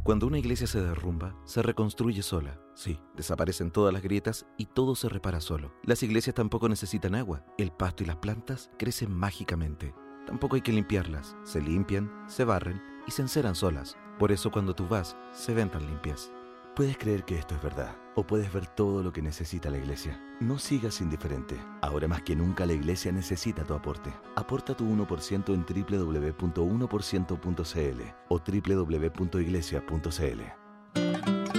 Cuando una iglesia se derrumba, se reconstruye sola. Sí, desaparecen todas las grietas y todo se repara solo. Las iglesias tampoco necesitan agua. El pasto y las plantas crecen mágicamente. Tampoco hay que limpiarlas. Se limpian, se barren y se enceran solas. Por eso cuando tú vas, se ven tan limpias. Puedes creer que esto es verdad, o puedes ver todo lo que necesita la iglesia. No sigas indiferente. Ahora más que nunca la iglesia necesita tu aporte. Aporta tu 1% en www.1%.cl o www.iglesia.cl.